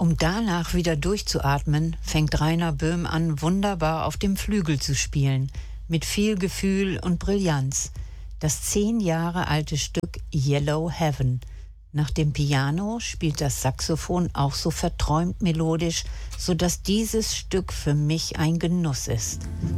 Um danach wieder durchzuatmen, fängt Rainer Böhm an, wunderbar auf dem Flügel zu spielen, mit viel Gefühl und Brillanz. Das 10 Jahre alte Stück Yellow Heaven. Nach dem Piano spielt das Saxophon auch so verträumt melodisch, sodass dieses Stück für mich ein Genuss ist.